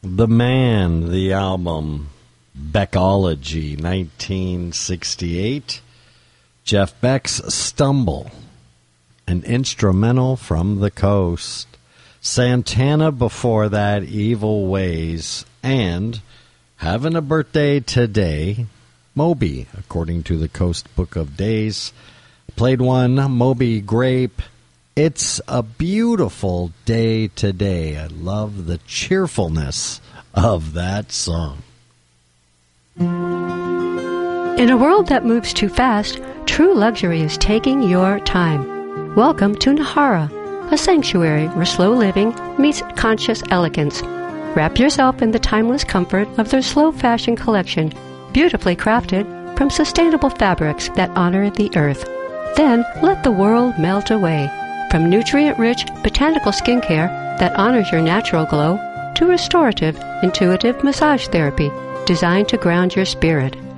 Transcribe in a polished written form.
The Man, the album, Beckology, 1968. Jeff Beck's Stumble, an instrumental from the coast. Santana before that, Evil Ways, and having a birthday today, Moby, according to the Coast Book of Days. Played one, Moby Grape. It's a beautiful day today. I love the cheerfulness of that song. In a world that moves too fast, true luxury is taking your time. Welcome to Nahara, a sanctuary where slow living meets conscious elegance. Wrap yourself in the timeless comfort of their slow fashion collection, beautifully crafted from sustainable fabrics that honor the earth. Then let the world melt away. From nutrient-rich botanical skincare that honors your natural glow to restorative, intuitive massage therapy designed to ground your spirit.